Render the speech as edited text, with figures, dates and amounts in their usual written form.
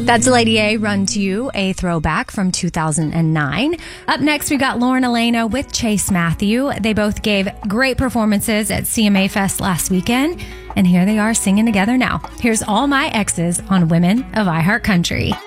That's Lady A, Run to You, a throwback from 2009. Up next, we got Lauren Elena with Chase Matthew. They both gave great performances at CMA Fest last weekend, and here they are singing together now. Here's All My Exes on Women of iHeart Country.